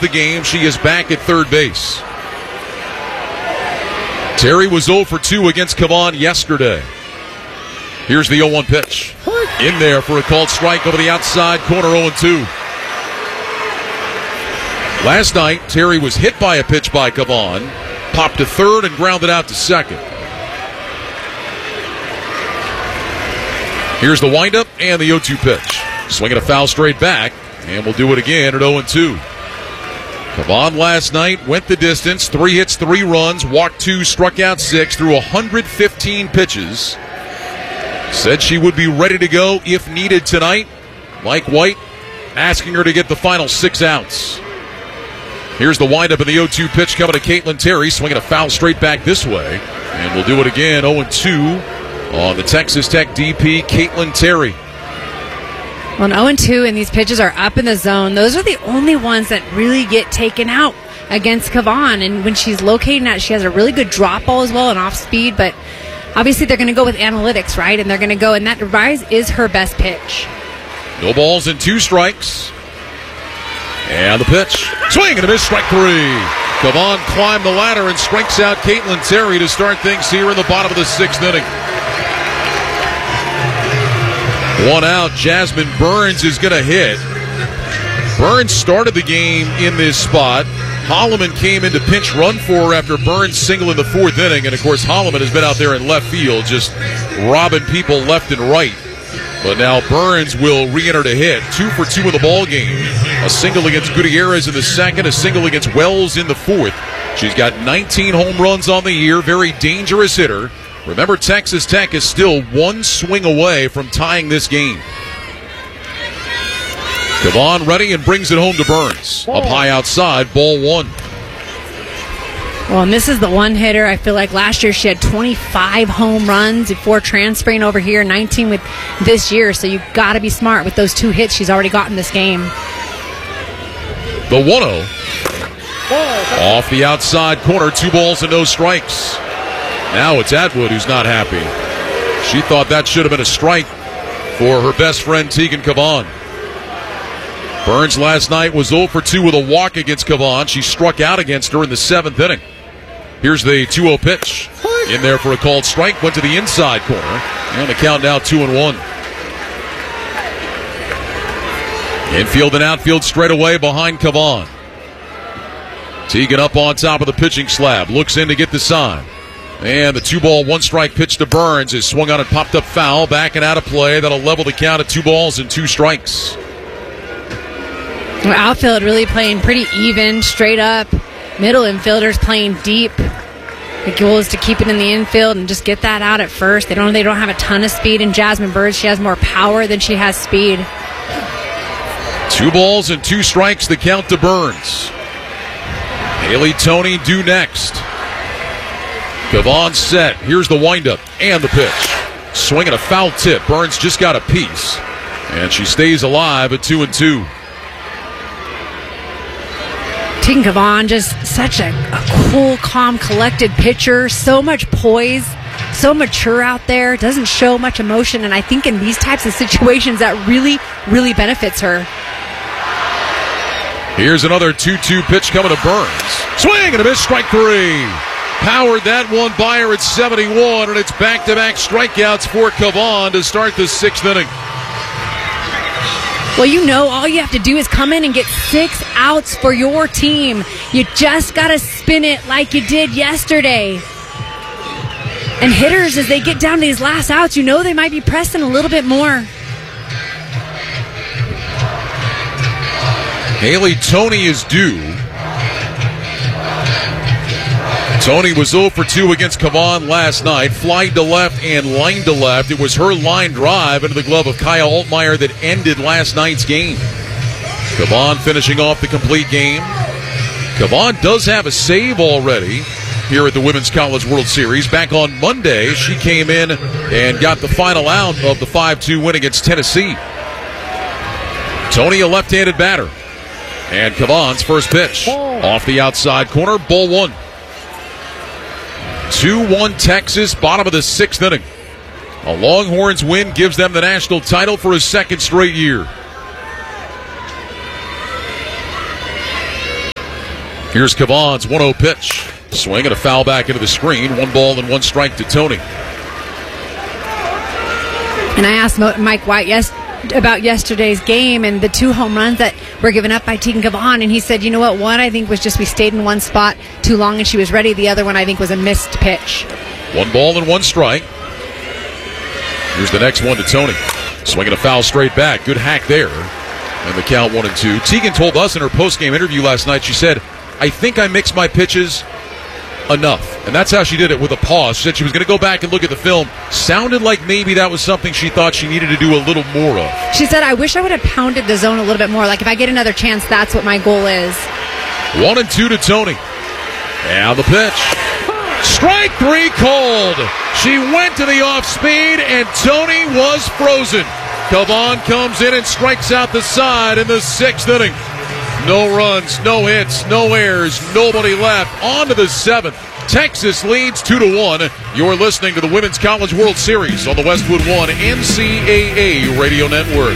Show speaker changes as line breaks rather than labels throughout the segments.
the game. She is back at third base. Terry was 0 for 2 against Kavan yesterday. Here's the 0-1 pitch. In there for a called strike over the outside corner, 0-2. Last night, Terry was hit by a pitch by Kavan, popped to third and grounded out to second. Here's the windup and the 0-2 pitch. Swinging a foul straight back, and we'll do it again at 0-2. Kavan last night went the distance, 3 hits, 3 runs, walked 2, struck out 6, threw 115 pitches. Said she would be ready to go if needed tonight. Mike White asking her to get the final 6 outs. Here's the windup of the 0-2 pitch coming to Caitlin Terry, swinging a foul straight back this way. And we'll do it again, 0-2 on the Texas Tech DP, Caitlin Terry.
Well, 0-2, and these pitches are up in the zone. Those are the only ones that really get taken out against Kavan. And when she's locating that, she has a really good drop ball as well and off speed. But obviously they're going to go with analytics, right? And they're going to go, and that rise is her best pitch.
No balls and 2 strikes. And the pitch. Swing and a miss, strike 3. Kavan climbed the ladder and strikes out Caitlin Terry to start things here in the bottom of the 6th inning. 1 out, Jasmine Burns is going to hit. Burns started the game in this spot. Holloman came in to pinch run for her after Burns single in the 4th inning. And, of course, Holloman has been out there in left field just robbing people left and right. But now Burns will re-enter to hit. 2 for 2 in the ball game. A single against Gutierrez in the 2nd, a single against Wells in the 4th. She's got 19 home runs on the year. Very dangerous hitter. Remember, Texas Tech is still 1 swing away from tying this game. Kavan ready and brings it home to Burns. Up high outside, ball 1.
Well, and this is the one hitter. I feel like last year she had 25 home runs before transferring over here, 19 with this year. So you've got to be smart with those 2 hits she's already got in this game.
The 1-0. Off the outside corner, 2 balls and no strikes. Now it's Atwood who's not happy. She thought that should have been a strike for her best friend Tegan Kavan. Burns last night was 0 for 2 with a walk against Kavan. She struck out against her in the 7th inning. Here's the 2-0 pitch. In there for a called strike. Went to the inside corner. And the count now 2-1. Infield and outfield straight away behind Kavan. Tegan up on top of the pitching slab. Looks in to get the sign. And the 2-ball, 1-strike pitch to Burns is swung on and popped up foul. Back and out of play. That'll level the count at 2 balls and 2 strikes.
Well, outfield really playing pretty even, straight up. Middle infielders playing deep. The goal is to keep it in the infield and just get that out at first. They don't have a ton of speed in Jasmine Burns. She has more power than she has speed.
2 balls and 2 strikes, the count to Burns. Haley Toney due next. Kavan set. Here's the windup and the pitch. Swinging a foul tip. Burns just got a piece. And she stays alive at 2-2.
Tegan Kavan, just such a cool, calm, collected pitcher. So much poise. So mature out there. Doesn't show much emotion. And I think in these types of situations that really, really benefits her.
Here's another 2-2 pitch coming to Burns. Swing and a miss, strike 3. Powered that one by her at 71, and it's back-to-back strikeouts for Kavan to start the 6th inning.
Well, all you have to do is come in and get 6 outs for your team. You just got to spin it like you did yesterday. And hitters, as they get down to these last outs, they might be pressing a little bit more.
Haley Toney is due. Toney was 0 for 2 against Kavan last night. Flied to left and lined to left. It was her line drive into the glove of Kaya Altmaier that ended last night's game. Kavan finishing off the complete game. Kavan does have a save already here at the Women's College World Series. Back on Monday, she came in and got the final out of the 5-2 win against Tennessee. Toney, a left-handed batter. And Kavan's first pitch. Off the outside corner, ball 1. 2-1 Texas, bottom of the 6th inning. A Longhorns win gives them the national title for a 2nd straight year. Here's Kavon's 1-0 pitch. Swing and a foul back into the screen. 1 ball and 1 strike to Tony.
And I asked Mike White about yesterday's game and the 2 home runs that were given up by Tegan Kavon, and he said, you know what, one I think was just we stayed in one spot too long and she was ready. The other one I think was a missed pitch.
1 ball and 1 strike. Here's the next one to Tony. Swinging a foul straight back. Good hack there. And the count 1-2. Tegan told us in her post-game interview last night, she said, I think I mixed my pitches enough. And that's how she did it, with a pause. She said she was going to go back and look at the film. Sounded like maybe that was something she thought she needed to do a little more of.
She said, I wish I would have pounded the zone a little bit more. Like, if I get another chance, that's what my goal is.
1-2 to Tony. Now the pitch. Strike 3 called. She went to the off speed, and Tony was frozen. Kavon comes in and strikes out the side in the 6th inning. No runs, no hits, no errors, nobody left. On to the 7th. Texas leads 2-1. You're listening to the Women's College World Series on the Westwood One NCAA Radio Network.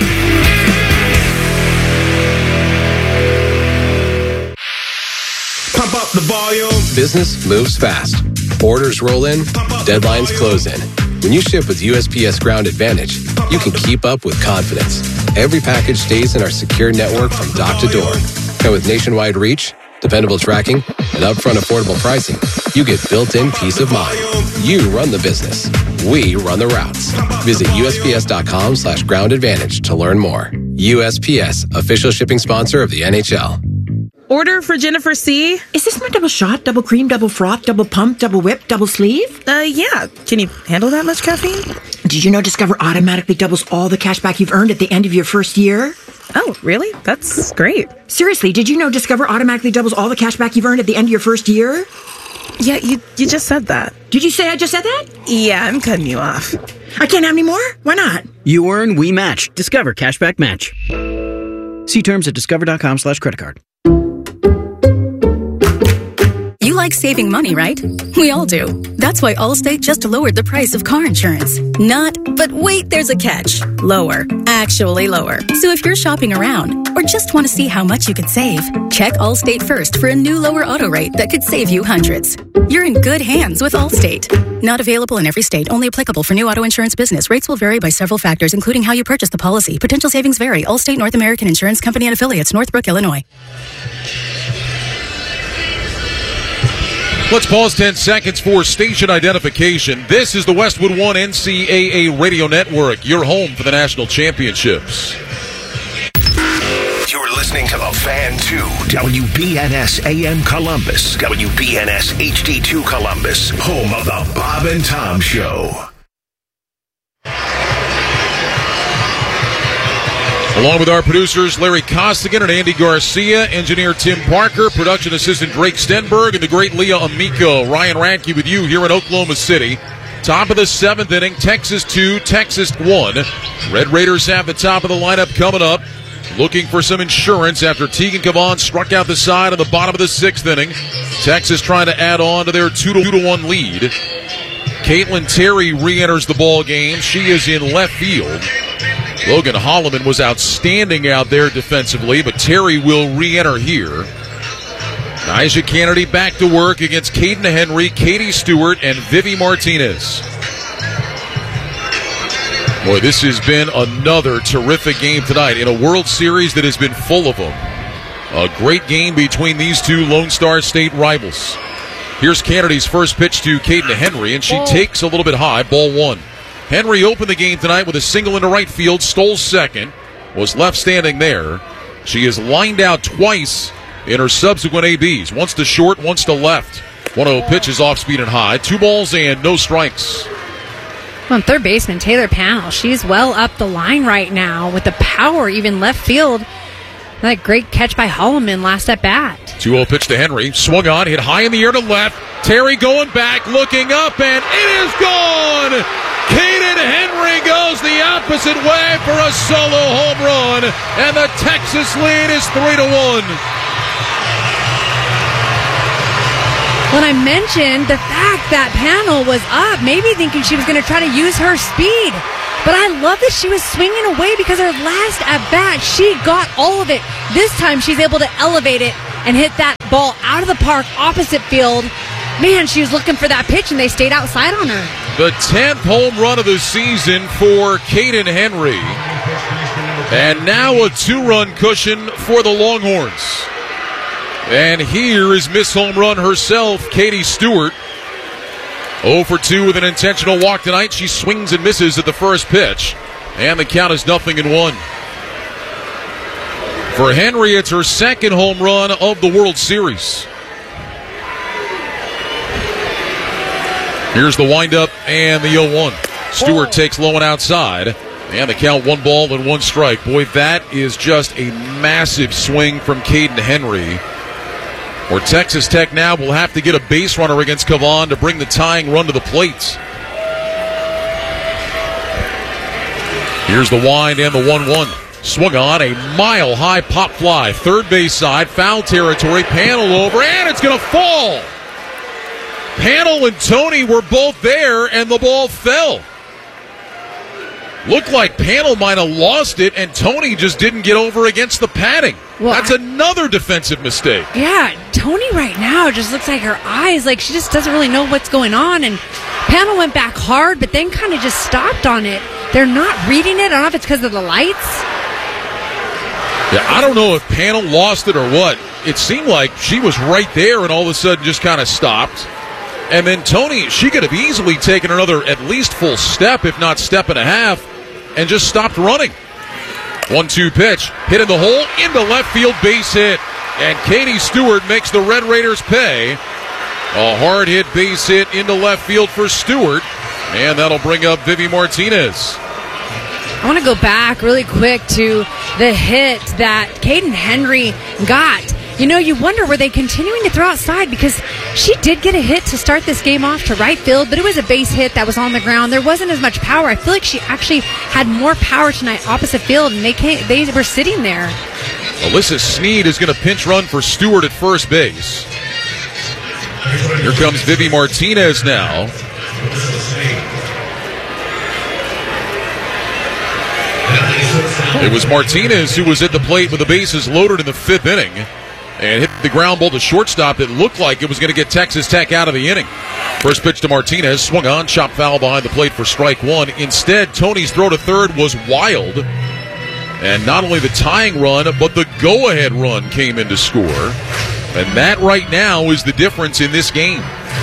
Pump up the volume.
Business moves fast. Orders roll in, deadlines close in. When you ship with USPS Ground Advantage, you can keep up with confidence. Every package stays in our secure network from dock to door. And with nationwide reach, dependable tracking, and upfront affordable pricing, you get built-in peace of mind. You run the business. We run the routes. Visit USPS.com/Ground Advantage to learn more. USPS, official shipping sponsor of the NHL.
Order for Jennifer C.
Is this my double shot, double cream, double froth, double pump, double whip, double sleeve?
Yeah. Can you handle that much caffeine?
Did you know Discover automatically doubles all the cash back you've earned at the end of your first year?
Oh, really? That's great.
Seriously, did you know Discover automatically doubles all the cash back you've earned at the end of your first year?
Yeah, you just said that.
Did you say I just said that?
Yeah, I'm cutting you off.
I can't have any more? Why not?
You earn, we match. Discover Cashback Match. See terms at discover.com/creditcard.
You like saving money, right? We all do. That's why Allstate just lowered the price of car insurance. Not, but wait, there's a catch. Lower. Actually lower. So if you're shopping around or just want to see how much you could save, check Allstate first for a new lower auto rate that could save you hundreds. You're in good hands with Allstate. Not available in every state. Only applicable for new auto insurance business. Rates will vary by several factors, including how you purchase the policy. Potential savings vary. Allstate North American Insurance Company and Affiliates, Northbrook, Illinois.
Let's pause 10 seconds for station identification. This is the Westwood One NCAA Radio Network, your home for the national championships.
You're listening to The Fan 2, WBNS AM Columbus, WBNS HD2 Columbus, home of the Bob and Tom Show.
Along with our producers, Larry Costigan and Andy Garcia, engineer Tim Parker, production assistant Drake Stenberg, and the great Leah Amico. Ryan Radke with you here in Oklahoma City. Top of the 7th inning, Texas 2, Texas 1. Red Raiders have the top of the lineup coming up, looking for some insurance after Tegan Kavon struck out the side in the bottom of the 6th inning. Texas trying to add on to their 2-1 lead. Caitlin Terry re-enters the ball game. She is in left field. Logan Holloman was outstanding out there defensively, but Terry will re-enter here. Nyjah Kennedy back to work against Caden Henry, Katie Stewart, and Vivi Martinez. Boy, this has been another terrific game tonight in a World Series that has been full of them. A great game between these two Lone Star State rivals. Here's Kennedy's first pitch to Caden Henry, and she takes a little bit high, ball 1. Henry opened the game tonight with a single into right field, stole second, was left standing there. She is lined out twice in her subsequent ABs, once to short, once to left. 1-0 pitch is off speed and high. 2 balls and no strikes.
Well, third baseman Taylor Pannell, she's well up the line right now with the power, even left field. That great catch by Holloman last at bat.
2-0 pitch to Henry. Swung on, hit high in the air to left. Terry going back, looking up, and it is gone! Caden Henry goes the opposite way for a solo home run, and the Texas lead is 3-1.
When I mentioned the fact that Pannell was up, maybe thinking she was going to try to use her speed. But I love that she was swinging away because her last at-bat, she got all of it. This time she's able to elevate it and hit that ball out of the park, opposite field. Man, she was looking for that pitch, and they stayed outside on her.
The 10th home run of the season for Kaden Henry. And now a 2-run cushion for the Longhorns. And here is Miss Home Run herself, Katie Stewart. 0 for 2 with an intentional walk tonight. She swings and misses at the first pitch. And the count is 0-1. For Henry, it's her second home run of the World Series. Here's the windup and the 0-1. Stewart takes low and outside. And the count 1 ball and 1 strike. Boy, that is just a massive swing from Kaden Henry. Or Texas Tech now will have to get a base runner against Cavan to bring the tying run to the plate. Here's the wind and the 1-1. Swung on, a mile-high pop fly. Third base side, foul territory, Panel over, and it's going to fall. Panel and Tony were both there, and the ball fell. Looked like Panel might have lost it, and Tony just didn't get over against the padding. Well, that's another defensive mistake.
Yeah, Tony right now just looks like her eyes, like she just doesn't really know what's going on. And Panel went back hard, but then kind of just stopped on it. They're not reading it. I don't know if it's because of the lights.
Yeah, I don't know if Panel lost it or what. It seemed like she was right there and all of a sudden just kind of stopped. And then Tony, she could have easily taken another at least full step, if not step and a half, and just stopped running. 1-2 pitch, hit in the hole, into left field, base hit. And Katie Stewart makes the Red Raiders pay. A hard hit base hit into left field for Stewart. And that'll bring up Vivi Martinez.
I want to go back really quick to the hit that Kaden Henry got. You know, you wonder, were they continuing to throw outside? Because she did get a hit to start this game off to right field, but it was a base hit that was on the ground. There wasn't as much power. I feel like she actually had more power tonight opposite field, and they were sitting there.
Alyssa Sneed is going to pinch run for Stewart at first base. Here comes Vivi Martinez now. It was Martinez who was at the plate with the bases loaded in the 5th inning and hit the ground ball to shortstop that looked like it was going to get Texas Tech out of the inning. First pitch to Martinez, swung on, chopped foul behind the plate for strike 1. Instead, Tony's throw to third was wild. And not only the tying run, but the go-ahead run came in to score. And that right now is the difference in this game.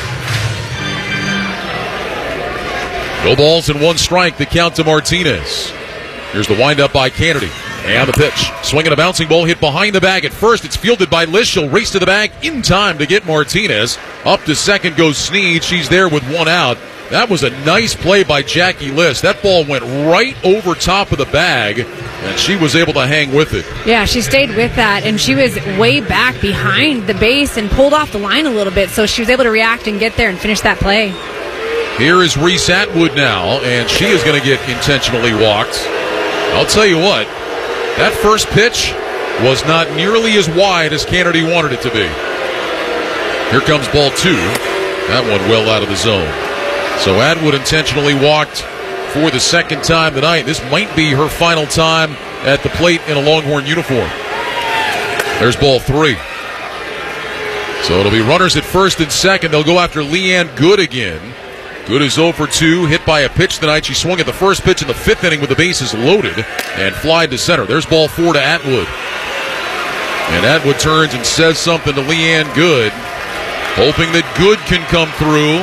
No balls and 1 strike, the count to Martinez. Here's the windup by Kennedy. And the pitch. Swinging a bouncing ball hit behind the bag at first. It's fielded by Liss. She'll race to the bag in time to get Martinez. Up to second goes Sneed. She's there with 1 out. That was a nice play by Jackie Liss. That ball went right over top of the bag, and she was able to hang with it.
Yeah, she stayed with that, and she was way back behind the base and pulled off the line a little bit, so she was able to react and get there and finish that play.
Here is Reese Atwood now, and she is going to get intentionally walked. I'll tell you what, that first pitch was not nearly as wide as Kennedy wanted it to be. Here comes ball 2. That one well out of the zone. So Atwood intentionally walked for the second time tonight. This might be her final time at the plate in a Longhorn uniform. There's ball 3. So it'll be runners at first and second. They'll go after Leanne Good again. Good is 0 for 2, hit by a pitch tonight. She swung at the first pitch in the 5th inning with the bases loaded and flied to center. There's ball 4 to Atwood. And Atwood turns and says something to Leanne Good, hoping that Good can come through.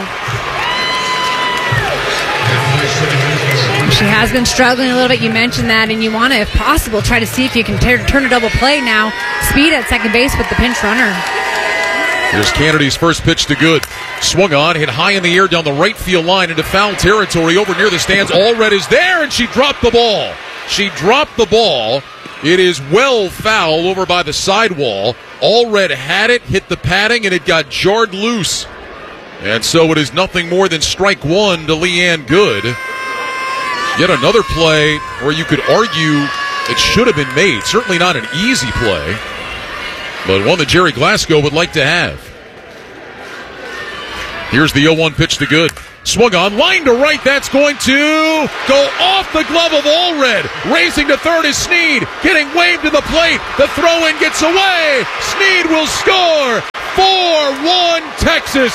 She has been struggling a little bit. You mentioned that, and you want to, if possible, try to see if you can turn a double play now. Speed at second base with the pinch runner.
Here's Kennedy's first pitch to Good. Swung on, hit high in the air down the right field line into foul territory over near the stands. Allred is there, and she dropped the ball. She dropped the ball. It is well foul over by the sidewall. Allred had it, hit the padding, and it got jarred loose. And so it is nothing more than strike 1 to Leanne Good. Yet another play where you could argue it should have been made. Certainly not an easy play, but one that Jerry Glasgow would like to have. Here's the 0-1 pitch to Good. Swung on, line to right. That's going to go off the glove of Allred. Racing to third is Sneed. Getting waved to the plate. The throw-in gets away. Sneed will score. 4-1 Texas.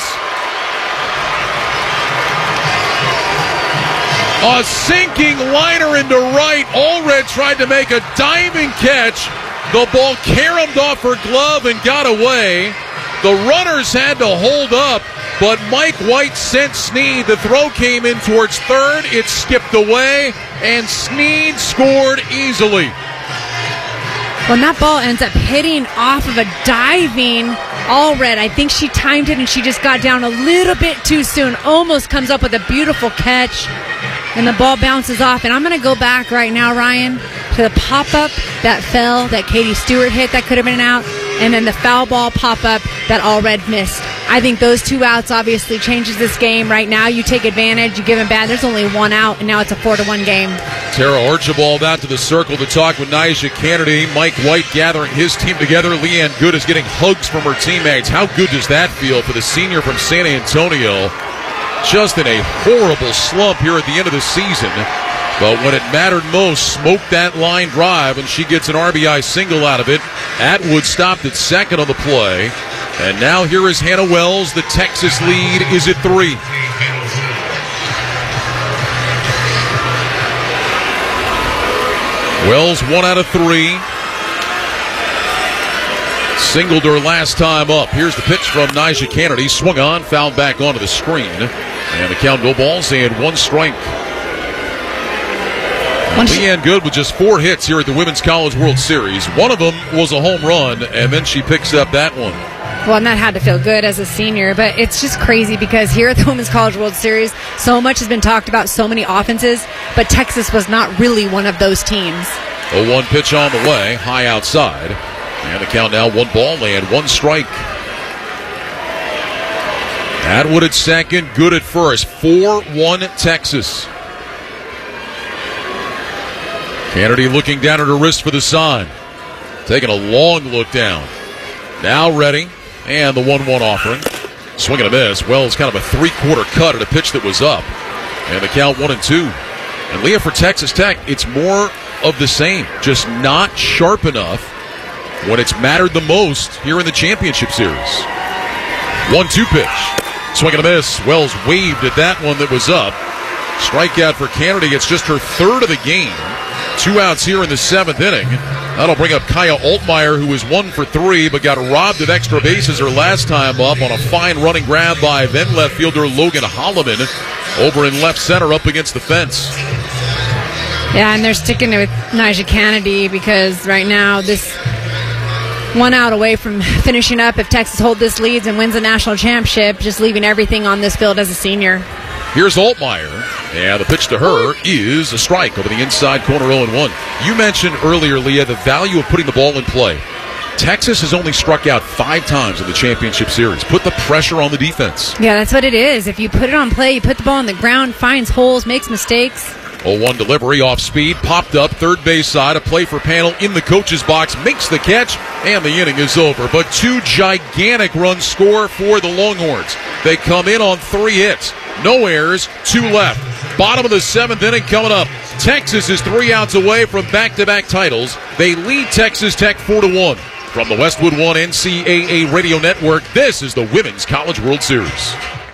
A sinking liner into right. Allred tried to make a diving catch. The ball caromed off her glove and got away. The runners had to hold up, but Mike White sent Sneed. The throw came in towards third. It skipped away, and Sneed scored easily.
When that ball ends up hitting off of a diving Allred, I think she timed it and she just got down a little bit too soon. Almost comes up with a beautiful catch, and the ball bounces off. And I'm going to go back right now, Ryan, to the pop-up that fell, that Katie Stewart hit that could have been an out, and then the foul ball pop-up that Allred missed. I think those 2 outs obviously changes this game. Right now, you take advantage, you give them bad. There's only 1 out, and now it's a 4-1 game.
Tara Archibald out to the circle to talk with Nyjah Kennedy. Mike White gathering his team together. Leanne Good is getting hugs from her teammates. How good does that feel for the senior from San Antonio? Just in a horrible slump here at the end of the season. But when it mattered most, smoked that line drive, and she gets an RBI single out of it. Atwood stopped at second on the play. And now here is Hannah Wells. The Texas lead is at 3. Wells 1 out of 3. Singled her last time up. Here's the pitch from Nyjah Kennedy. Swung on, fouled back onto the screen. And the count, no balls and 1 strike. Leanne Good with just 4 hits here at the Women's College World Series. One of them was a home run, and then she picks up that one.
Well, and that had to feel good as a senior, but it's just crazy because here at the Women's College World Series, so much has been talked about, so many offenses, but Texas was not really one of those teams.
0-1 pitch on the way, high outside. And the count now, 1 ball and 1 strike. Atwood at second, Good at first. 4-1 Texas. Kennedy looking down at her wrist for the sign. Taking a long look down. Now ready. And the 1-1 offering. Swing and a miss. Wells kind of a 3/4 cut at a pitch that was up. And the count 1-2. And Leah, for Texas Tech, it's more of the same. Just not sharp enough when it's mattered the most here in the championship series. 1-2 pitch. Swing and a miss. Wells waved at that one that was up. Strikeout for Kennedy. It's just her 3rd of the game. 2 outs here in the 7th inning. That'll bring up Kaya Altmaier, who was 1 for 3, but got robbed of extra bases her last time up on a fine running grab by then left fielder Logan Holloman over in left center up against the fence.
Yeah, and they're sticking with Nyjah Kennedy because right now this 1 out away from finishing up if Texas holds this leads and wins the national championship, just leaving everything on this field as a senior.
Here's Altmaier. Yeah, the pitch to her is a strike over the inside corner, 0-1. You mentioned earlier, Leah, the value of putting the ball in play. Texas has only struck out 5 times in the championship series. Put the pressure on the defense.
Yeah, that's what it is. If you put it on play, you put the ball on the ground, finds holes, makes mistakes.
0-1 delivery off speed, popped up, third base side, a play for Panel in the coach's box, makes the catch, and the inning is over. But 2 gigantic runs score for the Longhorns. They come in on 3 hits. No errors, 2 left. Bottom of the 7th inning coming up. Texas is 3 outs away from back-to-back titles. They lead Texas Tech 4-1. From the Westwood One NCAA Radio Network, this is the Women's College World Series.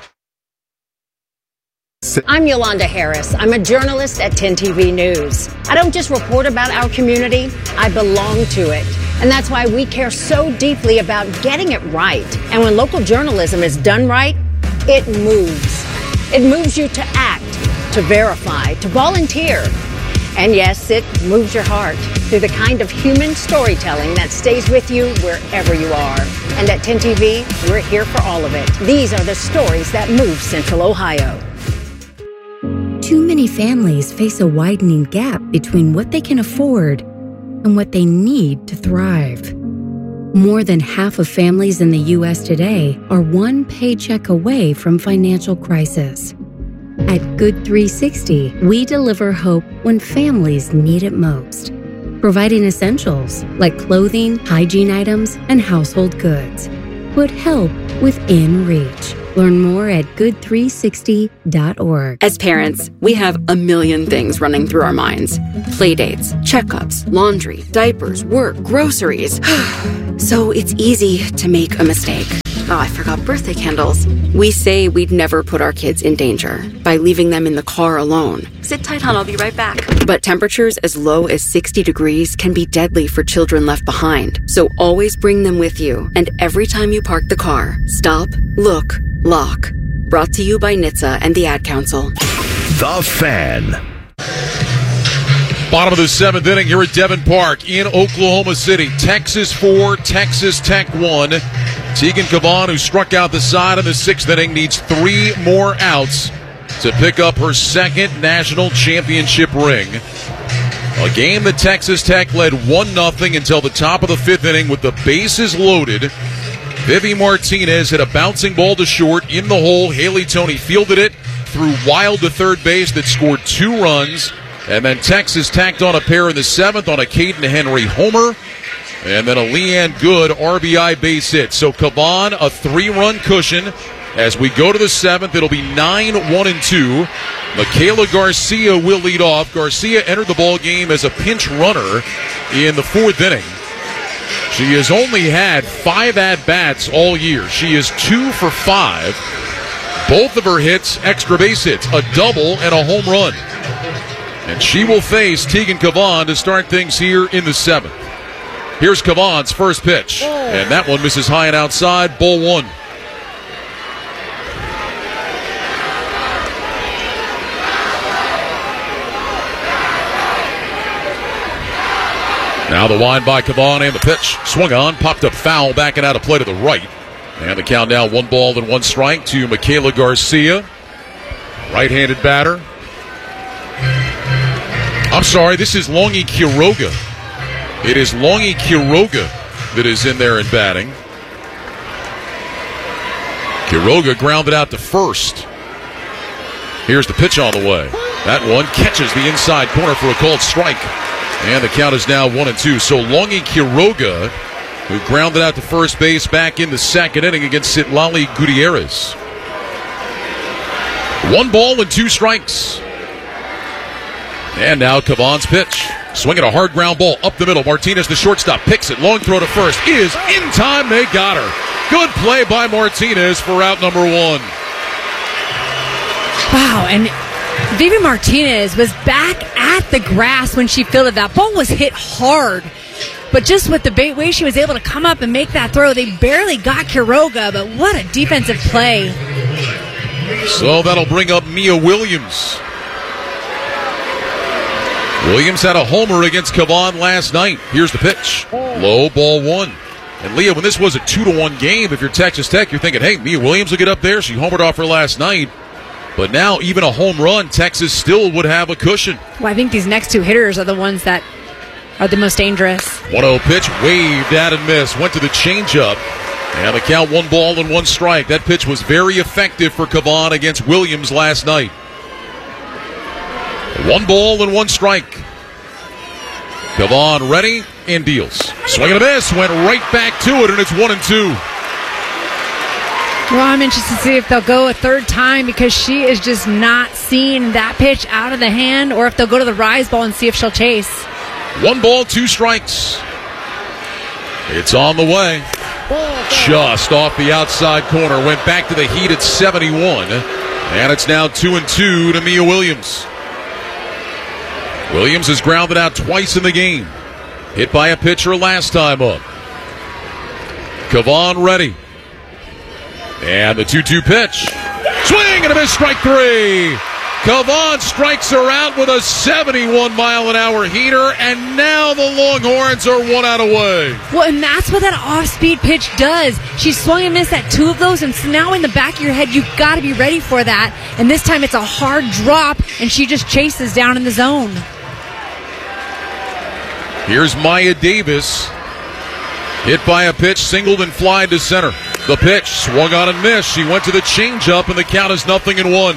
I'm Yolanda Harris. I'm a journalist at 10 TV News. I don't just report about our community, I belong to it. And that's why we care so deeply about getting it right. And when local journalism is done right, it moves. It moves you to act, to verify, to volunteer. And yes, it moves your heart through the kind of human storytelling that stays with you wherever you are. And at 10 TV, we're here for all of it. These are the stories that move Central Ohio.
Too many families face a widening gap between what they can afford and what they need to thrive. More than half of families in the U.S. today are one paycheck away from financial crisis. At Good 360, we deliver hope when families need it most, providing essentials like clothing, hygiene items, and household goods. Put help within reach. Learn more at good360.org.
As parents, we have a million things running through our minds. Playdates, checkups, laundry, diapers, work, groceries. So it's easy to make a mistake. Oh, I forgot birthday candles. We say we'd never put our kids in danger by leaving them in the car alone. Sit tight, hon, I'll be right back. But temperatures as low as 60 degrees can be deadly for children left behind. So always bring them with you. And every time you park the car, stop, look, lock. Brought to you by NHTSA and the Ad Council.
The Fan.
Bottom of the 7th inning here at Devon Park in Oklahoma City. Texas 4, Texas Tech 1. Tegan Cavan, who struck out the side in the 6th inning, needs 3 more outs to pick up her 2nd national championship ring. A game that Texas Tech led 1-0 until the top of the 5th inning with the bases loaded. Vivi Martinez hit a bouncing ball to short in the hole. Haley Toney fielded it, threw wild to third base that scored 2 runs. And then Texas tacked on a pair in the 7th on a Caden Henry homer. And then a Leanne Good RBI base hit. So Cavan, a 3-run cushion. As we go to the 7th, it'll be 9-1-2. Michaela Garcia will lead off. Garcia entered the ball game as a pinch runner in the 4th inning. She has only had 5 at-bats all year. She is 2 for 5. Both of her hits, extra base hits, a double and a home run. And she will face Tegan Cavan to start things here in the 7th. Here's Cavan's first pitch. And that one misses high and outside, ball 1. Now the wind by Cavan and the pitch. Swung on, popped up foul, backing out of play to the right. And the count now 1 ball and 1 strike to Michaela Garcia. Right-handed batter. I'm sorry, this is Longy Quiroga. It is Longy Quiroga that is in there and batting. Quiroga grounded out to first. Here's the pitch on the way. That one catches the inside corner for a called strike. And the count is now 1-2. So Longy Quiroga, who grounded out to first base back in the 2nd inning against Citlali Gutierrez. 1 ball and 2 strikes. And now Cavan's pitch. Swinging a hard ground ball up the middle. Martinez, the shortstop, picks it. Long throw to first. Is in time. They got her. Good play by Martinez for out number 1.
Wow, and Vivi Martinez was back at the grass when she fielded that. Ball was hit hard. But just with the way she was able to come up and make that throw, they barely got Quiroga, but what a defensive play.
So that'll bring up Mia Williams. Williams had a homer against Cavan last night. Here's the pitch. Low, ball 1. And Leah, when this was a 2-1 game, if you're Texas Tech, you're thinking, hey, Mia Williams will get up there. She homered off her last night. But now, even a home run, Texas still would have a cushion.
Well, I think these next 2 hitters are the ones that are the most dangerous.
1-0 pitch, waved at and missed. Went to the changeup. And the count 1 ball and 1 strike. That pitch was very effective for Cavan against Williams last night. 1 ball and 1 strike. Cavan ready and deals. Swing and a miss. Went right back to it, and it's 1-2.
Well, I'm interested to see if they'll go a 3rd time because she is just not seeing that pitch out of the hand, or if they'll go to the rise ball and see if she'll chase.
1 ball, 2 strikes. It's on the way. Just off the outside corner. Went back to the heat at 71. And it's now 2-2 to Mia Williams. Williams has grounded out twice in the game. Hit by a pitcher last time up. Cavan ready. And the 2-2 pitch. Swing and a miss, strike 3. Cavan strikes her out with a 71-mile-an-hour heater, and now the Longhorns are 1 out away.
Well, and that's what that off-speed pitch does. She swung and missed at 2 of those, and so now in the back of your head, you've got to be ready for that. And this time it's a hard drop, and she just chases down in the zone.
Here's Maya Davis. Hit by a pitch, singled and fly to center. The pitch, swung on and missed. She went to the changeup, and the count is 0-1.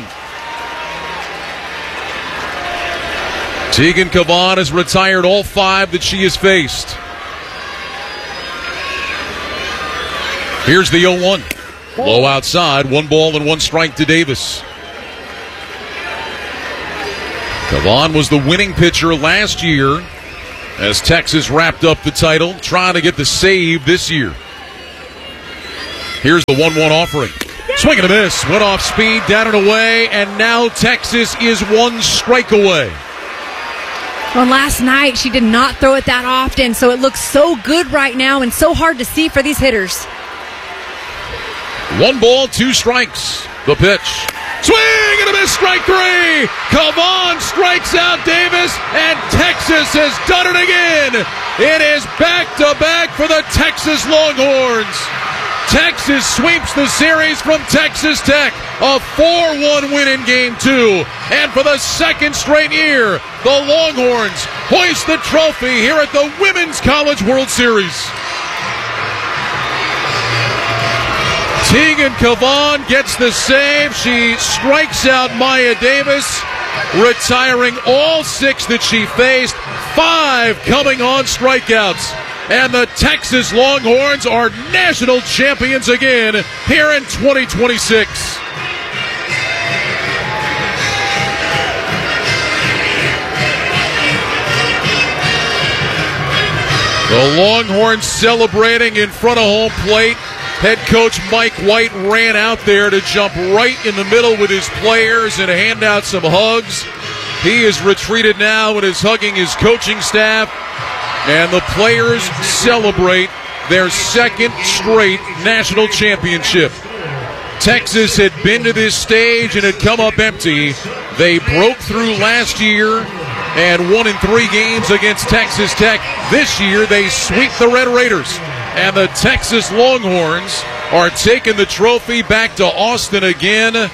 Tegan Cavan has retired all 5 that she has faced. Here's the 0-1. Low outside, 1 ball and 1 strike to Davis. Kavan was the winning pitcher last year as Texas wrapped up the title, trying to get the save this year. Here's the 1-1 offering. Swing and a miss. Went off speed, down and away, and now Texas is 1 strike away.
Well, last night she did not throw it that often, so it looks so good right now and so hard to see for these hitters.
1 ball, 2 strikes. The pitch. Swing and a miss, strike 3. Kavan strikes out Davis, and Texas has done it again. It is back-to-back for the Texas Longhorns. Texas sweeps the series from Texas Tech, a 4-1 win in Game 2. And for the second straight year, the Longhorns hoist the trophy here at the Women's College World Series. Tegan Kavan gets the save. She strikes out Maya Davis, retiring all 6 that she faced, 5 coming on strikeouts. And the Texas Longhorns are national champions again here in 2026. The Longhorns celebrating in front of home plate. Head coach Mike White ran out there to jump right in the middle with his players and hand out some hugs. He is retreated now and is hugging his coaching staff. And the players celebrate their second straight national championship. Texas had been to this stage and had come up empty. They broke through last year and won in 3 games against Texas Tech. This year they sweep the Red Raiders. And the Texas Longhorns are taking the trophy back to Austin again.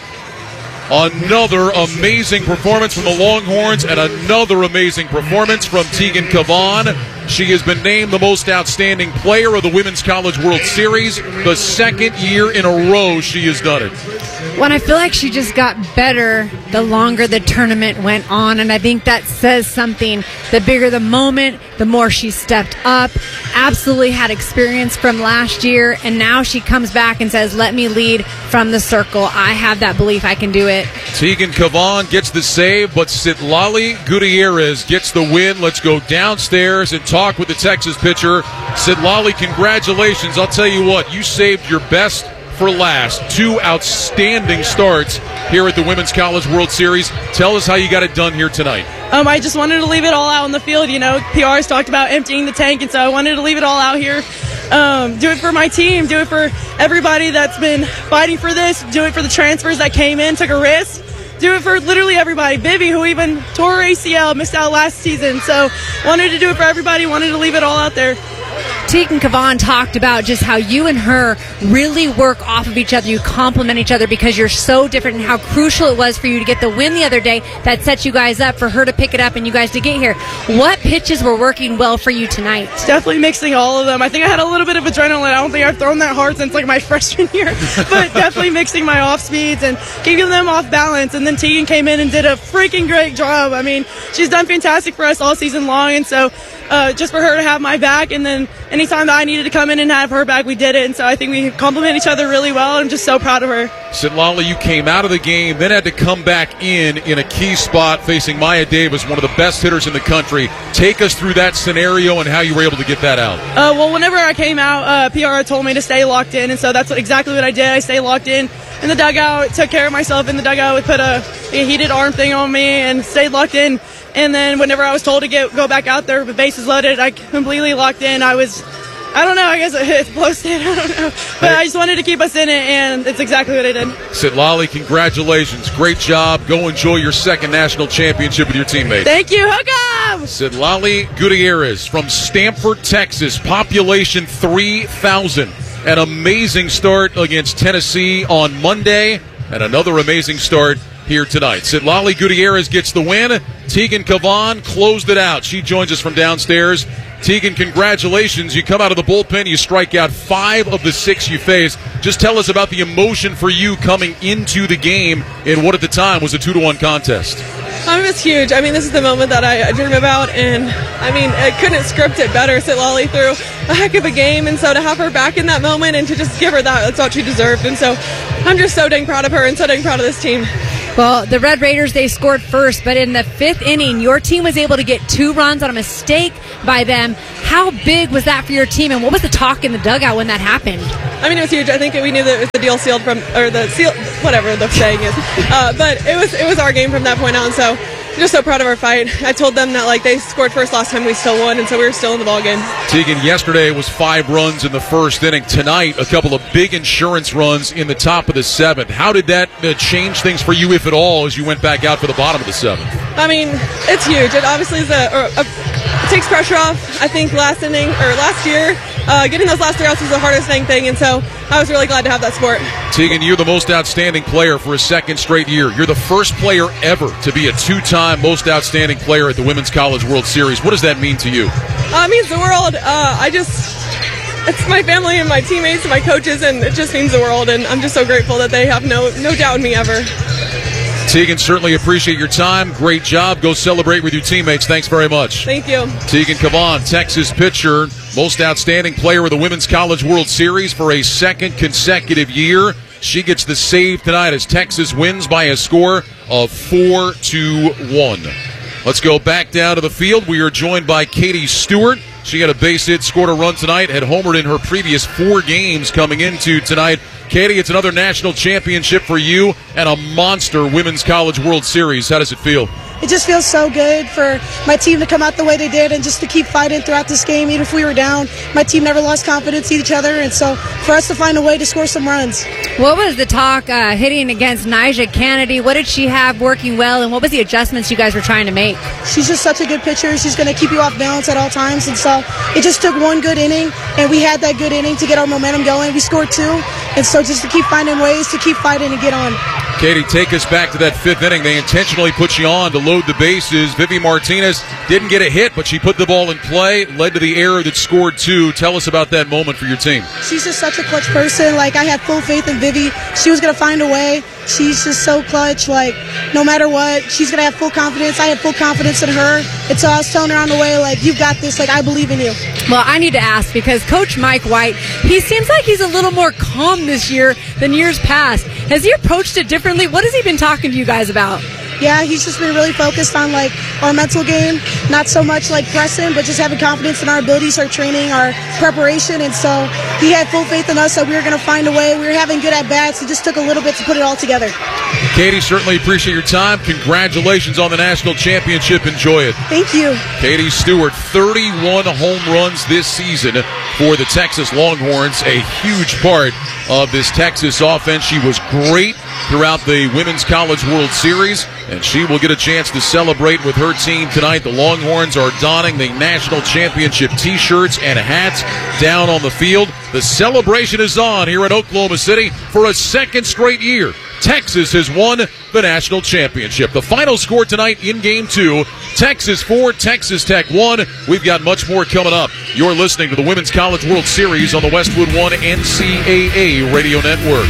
Another amazing performance from the Longhorns and another amazing performance from Tegan Kavan. She has been named the most outstanding player of the Women's College World Series. The second year in a row she has done it.
When I feel like she just got better the longer the tournament went on, and I think that says something. The bigger the moment, the more she stepped up, absolutely had experience from last year, and now she comes back and says, let me lead from the circle. I have that belief I can do it.
Tegan Kavan gets the save, but Citlali Gutierrez gets the win. Let's go downstairs and talk with the Texas pitcher. Citlali, congratulations. I'll tell you what, you saved your best for last. 2 outstanding starts here at the Women's College World Series. Tell us how you got it done here tonight.
I just wanted to leave it all out on the field. You know, PR has talked about emptying the tank, and so I wanted to leave it all out here. Do it for my team, do it for everybody that's been fighting for this, do it for the transfers that came in, took a risk, do it for literally everybody. Vivi, who even tore her ACL, missed out last season, so wanted to do it for everybody, wanted to leave it all out there.
Tegan Kavan talked about just how you and her really work off of each other. You complement each other because you're so different, and how crucial it was for you to get the win the other day that set you guys up, for her to pick it up and you guys to get here. What pitches were working well for you tonight?
Definitely mixing all of them. I think I had a little bit of adrenaline. I don't think I've thrown that hard since like my freshman year, but definitely mixing my off speeds and keeping them off balance. And then Tegan came in and did a freaking great job. I mean, she's done fantastic for us all season long, and so just for her to have my back, and then anytime that I needed to come in and have her back, we did it. And so I think we complement each other really well. I'm just so proud of her.
Citlali, you came out of the game, then had to come back in a key spot facing Maya Davis, one of the best hitters in the country. Take us through that scenario and how you were able to get that out.
Well, whenever I came out, PR told me to stay locked in, and so that's exactly what I did. I stayed locked in the dugout, took care of myself in the dugout. We put a heated arm thing on me and stayed locked in. And then whenever I was told to go back out there with bases loaded, I completely locked in. I don't know, I guess it's posted, I don't know. But I just wanted to keep us in it, and it's exactly what I did.
Citlali, congratulations. Great job. Go enjoy your second national championship with your teammates.
Thank you. Hook 'em!
Citlali Gutierrez from Stamford, Texas. Population 3,000. An amazing start against Tennessee on Monday, and another amazing start here tonight. Citlali Gutierrez gets the win. Tegan Cavan closed it out. She joins us from downstairs. Tegan, congratulations. You come out of the bullpen. You strike out 5 of the 6 you faced. Just tell us about the emotion for you coming into the game in what at the time was a 2-1 contest.
It's huge. This is the moment that I dream about, and I couldn't script it better. Lolly threw a heck of a game, and so to have her back in that moment and to just give her that's what she deserved. And so I'm just so dang proud of her and so dang proud of this team.
Well, the Red Raiders, they scored first, but in the 5th inning, your team was able to get 2 runs on a mistake by them. How big was that for your team, and what was the talk in the dugout when that happened?
It was huge. I think we knew that it was the deal sealed whatever the saying is. But it was our game from that point on, so I'm just so proud of our fight. I told them that they scored first last time, we still won, and so we were still in the ball game.
Tegan, yesterday it was 5 runs in the 1st inning. Tonight, a couple of big insurance runs in the top of the 7th. How did that change things for you, if at all, as you went back out for the bottom of the 7th?
It's huge. It obviously is it takes pressure off. I think last year, getting those last 3 outs was the hardest thing, and so I was really glad to have that support.
Tegan, you're the most outstanding player for a 2nd straight year. You're the first player ever to be a 2-time most outstanding player at the Women's College World Series. What does that mean to you?
It means the world. It's my family and my teammates and my coaches, and it just means the world, and I'm just so grateful that they have no doubt in me ever.
Tegan, certainly appreciate your time. Great job. Go celebrate with your teammates. Thanks very much.
Thank you.
Tegan Cavan, Texas pitcher, most outstanding player of the Women's College World Series for a 2nd consecutive year. She gets the save tonight as Texas wins by a score of 4-1. Let's go back down to the field. We are joined by Katie Stewart. She had a base hit, scored a run tonight, had homered in her previous 4 games coming into tonight. Katie, it's another national championship for you and a monster Women's College World Series. How does it feel?
It just feels so good for my team to come out the way they did and just to keep fighting throughout this game. Even if we were down, my team never lost confidence in each other, and so for us to find a way to score some runs.
What was the talk hitting against Nyjah Kennedy? What did she have working well, and what was the adjustments you guys were trying to make?
She's just such a good pitcher. She's going to keep you off balance at all times, and so it just took one good inning, and we had that good inning to get our momentum going. We scored 2, and so just to keep finding ways to keep fighting and get on.
Katie, take us back to that 5th inning. They intentionally put you on to load the bases. Vivi Martinez didn't get a hit, but she put the ball in play, led to the error that scored 2. Tell us about that moment for your team.
She's just such a clutch person. I had full faith in Vivi. She was going to find a way. She's just so clutch. No matter what, she's going to have full confidence. I had full confidence in her. And so I was telling her on the way, you've got this. I believe in you.
Well, I need to ask because Coach Mike White, he seems like he's a little more calm this year than years past. Has he approached it differently? What has he been talking to you guys about?
Yeah, he's just been really focused on our mental game, not so much pressing, but just having confidence in our abilities, our training, our preparation. And so he had full faith in us that we were going to find a way. We were having good at bats. It just took a little bit to put it all together.
Katie, certainly appreciate your time. Congratulations on the national championship. Enjoy it.
Thank you.
Katie Stewart, 31 home runs this season for the Texas Longhorns, a huge part of this Texas offense. She was great throughout the Women's College World Series, and she will get a chance to celebrate with her team tonight. The Longhorns are donning the national championship T-shirts and hats down on the field. The celebration is on here in Oklahoma City for a 2nd straight year. Texas has won the national championship. The final score tonight in Game 2, Texas 4, Texas Tech 1. We've got much more coming up. You're listening to the Women's College World Series on the Westwood One NCAA Radio Network.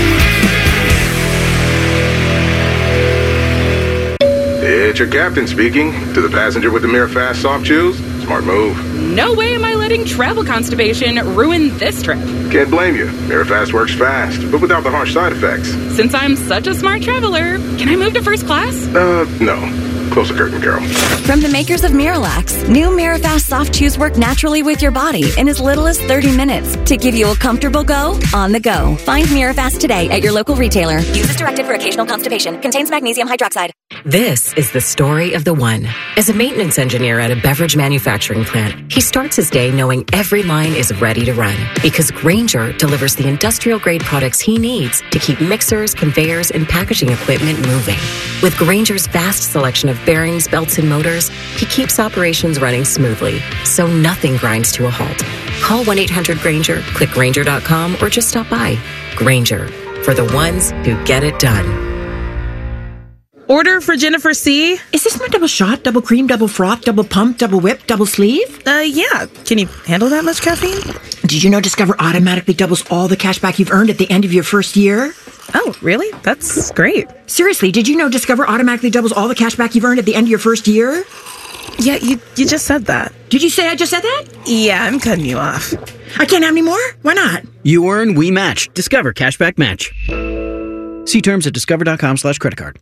It's your captain speaking. To the passenger with the Mirror Fast Soft Chews, smart move.
No way am I letting travel constipation ruin this trip.
Can't blame you. Mirror Fast works fast, but without the harsh side effects.
Since I'm such a smart traveler, can I move to first class?
No. Close the curtain, Carol.
From the makers of Miralax, new Mirafast soft chews work naturally with your body in as little as 30 minutes to give you a comfortable go on the go. Find Mirafast today at your local retailer. Use as directed for occasional constipation. Contains magnesium hydroxide.
This is the story of the one. As a maintenance engineer at a beverage manufacturing plant, he starts his day knowing every line is ready to run because Grainger delivers the industrial-grade products he needs to keep mixers, conveyors, and packaging equipment moving. With Grainger's vast selection of bearings, belts, and motors, he keeps operations running smoothly, so nothing grinds to a halt. Call 1-800-GRAINGER, click Grainger.com, or just stop by. Grainger, for the ones who get it done.
Order for Jennifer C.
Is this my double shot, double cream, double froth, double pump, double whip, double sleeve?
Yeah. Can you handle that much caffeine?
Did you know Discover automatically doubles all the cash back you've earned at the end of your first year?
Oh, really? That's great.
Seriously, did you know Discover automatically doubles all the cash back you've earned at the end of your first year?
Yeah, you just said that.
Did you say I just said that?
Yeah, I'm cutting you off.
I can't have any more? Why not?
You earn, we match. Discover Cashback Match. See terms at discover.com/creditcard.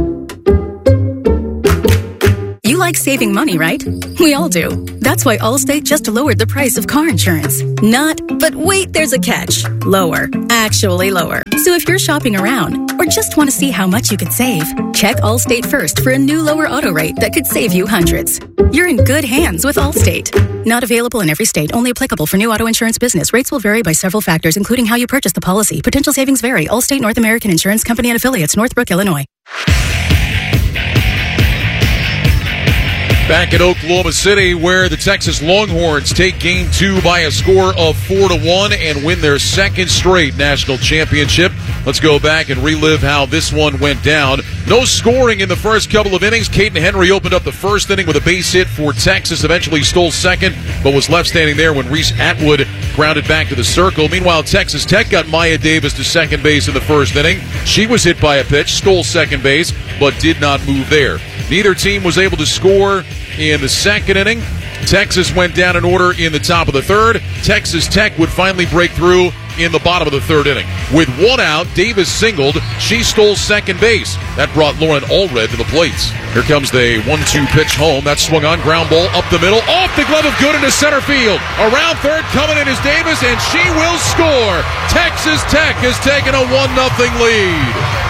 You like saving money, right? We all do. That's why Allstate just lowered the price of car insurance. Not, but wait, there's a catch. Lower. Actually lower. So if you're shopping around or just want to see how much you could save, check Allstate first for a new lower auto rate that could save you hundreds. You're in good hands with Allstate. Not available in every state. Only applicable for new auto insurance business. Rates will vary by several factors, including how you purchase the policy. Potential savings vary. Allstate North American Insurance Company and Affiliates, Northbrook, Illinois.
Back at Oklahoma City, where the Texas Longhorns take Game 2 by a score of 4-1 and win their second straight national championship. Let's go back and relive how this one went down. No scoring in the first couple of innings. Caden Henry opened up the first inning with a base hit for Texas, eventually stole second, but was left standing there when Reese Atwood grounded back to the circle. Meanwhile, Texas Tech got Maya Davis to second base in the first inning. She was hit by a pitch, stole second base, but did not move there. Neither team was able to score in the second inning. Texas went down in order in the top of the third. Texas Tech would finally break through in the bottom of the third inning. With one out, Davis singled. She stole second base. That brought Lauren Allred to the plates. Here comes the 1-2 pitch home. That's swung on, ground ball up the middle, off the glove of good into center field. Around third, coming in is Davis, and she will score. Texas Tech has taken a 1-0 lead.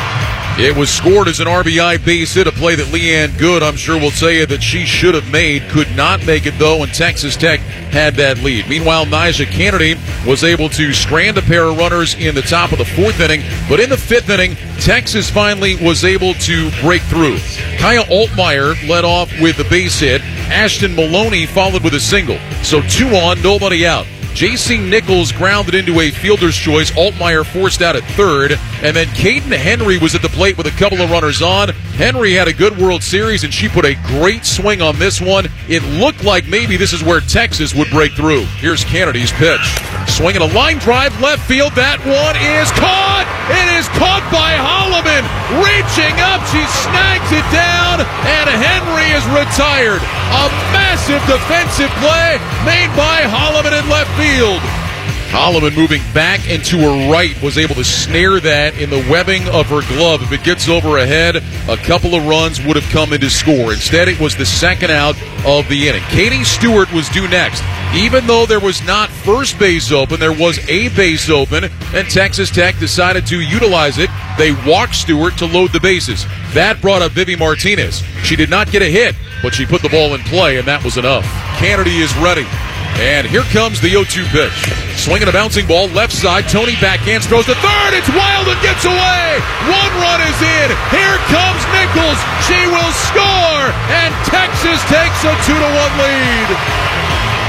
It was scored as an RBI base hit, a play that Leanne Good, I'm sure, will tell you that she should have made. Could not make it, though, and Texas Tech had that lead. Meanwhile, Nyjah Kennedy was able to strand a pair of runners in the top of the fourth inning, but in the fifth inning, Texas finally was able to break through. Kaya Altmaier led off with the base hit. Ashton Maloney followed with a single. So 2 on, nobody out. J.C. Nichols grounded into a fielder's choice. Altmaier forced out at third. And then Caden Henry was at the plate with a couple of runners on. Henry had a good World Series, and she put a great swing on this one. It looked like maybe this is where Texas would break through. Here's Kennedy's pitch. Swinging a line drive left field. That one is caught. It is caught by Holloman. Reaching up, she snags it down, and Henry is retired. A massive defensive play made by Holloman in left field. Holloman moving back and to her right was able to snare that in the webbing of her glove. If it gets over her head, a couple of runs would have come into score. Instead, it was the second out of the inning. Katie Stewart was due next. Even though there was not first base open, there was a base open, and Texas Tech decided to utilize it. They walked Stewart to load the bases. That brought up Vivi Martinez. She did not get a hit, but she put the ball in play, and that was enough. Kennedy is ready. And here comes the 0-2 pitch. Swinging a bouncing ball, left side. Tony backhands, throws to third. It's wild and gets away. 1 run is in. Here comes Nichols. She will score. And Texas takes a 2-1 lead.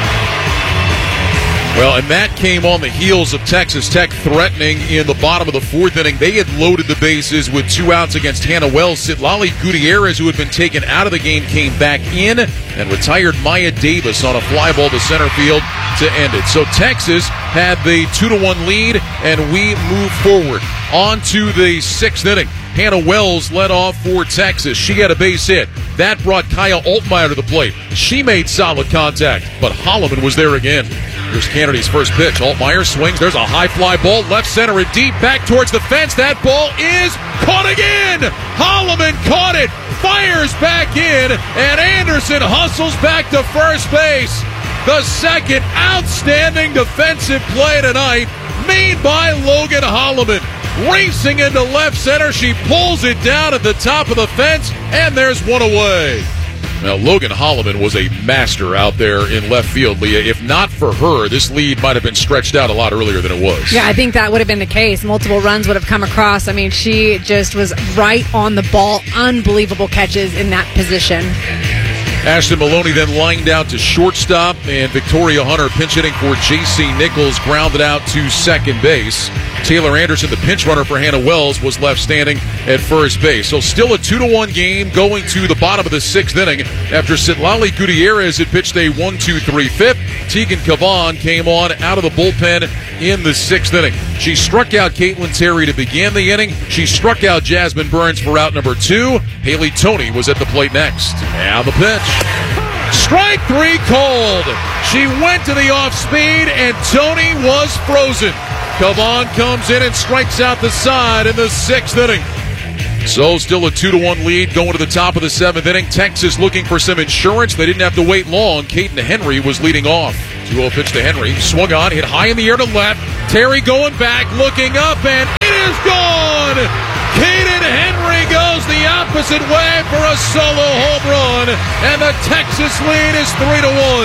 Well, and that came on the heels of Texas Tech threatening in the bottom of the fourth inning. They had loaded the bases with 2 outs against Hannah Wells. Citlali Gutierrez, who had been taken out of the game, came back in and retired Maya Davis on a fly ball to center field to end it. So Texas had the 2-1 lead, and we move forward on to the 6th inning. Hannah Wells led off for Texas. She had a base hit. That brought Kaya Altmaier to the plate. She made solid contact, but Holloman was there again. Here's Kennedy's first pitch. Altmaier swings. There's a high fly ball. Left center and deep. Back towards the fence. That ball is caught again. Holloman caught it. Fires back in. And Anderson hustles back to first base. The second outstanding defensive play tonight made by Logan Holloman. Racing into left center. She pulls it down at the top of the fence. And there's one away. Now, Logan Holloman was a master out there in left field, Leah. If not for her, this lead might have been stretched out a lot earlier than it was.
Yeah, I think that would have been the case. Multiple runs would have come across. I mean, she just was right on the ball. Unbelievable catches in that position.
Ashton Maloney then lined out to shortstop, and Victoria Hunter, pinch hitting for J.C. Nichols, grounded out to second base. Taylor Anderson, the pinch runner for Hannah Wells, was left standing at first base. So still a 2-1 game going to the bottom of the 6th inning after Citlali Gutierrez had pitched a 1-2-3-5. Tegan Cavan came on out of the bullpen in the 6th inning. She struck out Caitlin Terry to begin the inning. She struck out Jasmine Burns for out number 2. Haley Toney was at the plate next. Now the pitch. Strike 3 called. She went to the off speed, and Toney was frozen. Cavan comes in and strikes out the side in the 6th inning. So still a 2-1 lead going to the top of the 7th inning. Texas looking for some insurance. They didn't have to wait long. Caden Henry was leading off. 2-0 pitch to Henry. Swung on, hit high in the air to left. Terry going back, looking up, and it is gone! Caden Henry goes the opposite way for a solo home run, and the Texas lead is 3-1.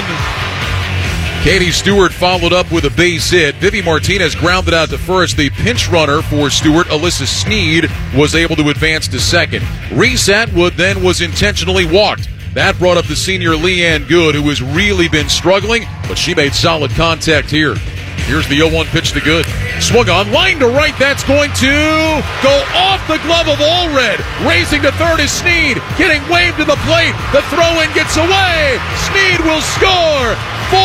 Katie Stewart followed up with a base hit. Vivi Martinez grounded out to first. The pinch runner for Stewart, Alyssa Sneed, was able to advance to second. Reese Atwood then was intentionally walked. That brought up the senior Leanne Good, who has really been struggling, but she made solid contact here. Here's the 0-1 pitch to Good. Swung on, line to right. That's going to go off the glove of Allred. Racing to third is Sneed. Getting waved to the plate. The throw-in gets away. Sneed will score.